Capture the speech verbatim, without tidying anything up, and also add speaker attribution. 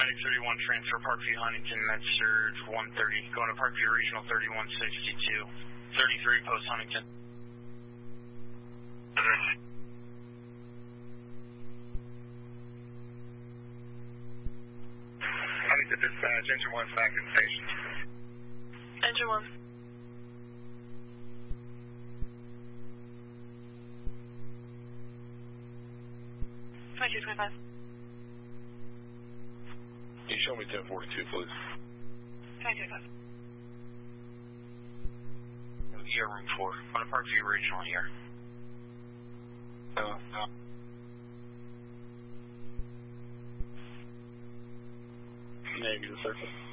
Speaker 1: Medic thirty-one, transfer Parkview Huntington, Med Surge one thirty, going to Parkview Regional thirty-one sixty-two, thirty-three post Huntington.
Speaker 2: Huntington dispatch, engine one back in station.
Speaker 3: Engine one. twenty-two twenty-five.
Speaker 4: Can you show me ten forty-two, please?
Speaker 3: twenty-two twenty-five.
Speaker 1: E R room four, going to Parkview Regional here.
Speaker 4: Uh, uh. Negative, surface.